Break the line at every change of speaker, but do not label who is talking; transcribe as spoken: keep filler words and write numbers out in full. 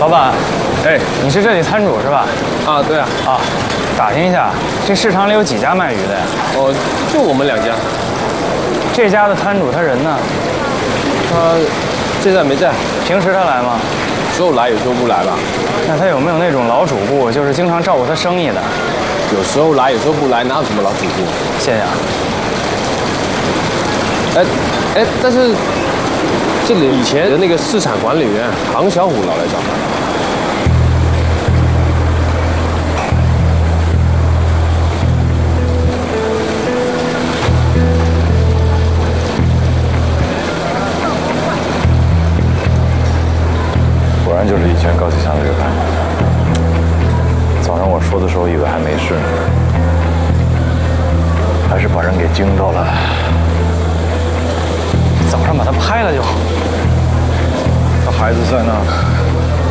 老板，哎，你是这里摊主是吧？
啊，对啊。
啊，打听一下，这市场里有几家卖鱼的呀？
哦，就我们两家。
这家的摊主他人呢？
他现在没在。
平时他来吗？
有时候来，有时候不来吧。
那他有没有那种老主顾，就是经常照顾他生意的？
有时候来，有时候不来，哪有什么老主顾？
谢谢啊。
哎，哎，但是这里以前的那个市场管理员唐小虎老来找他。
果然就是以前高启强的这个看法。早上我说的时候以为还没事呢，还是把人给惊到了。
早上把他拍了就好。
他孩子在那。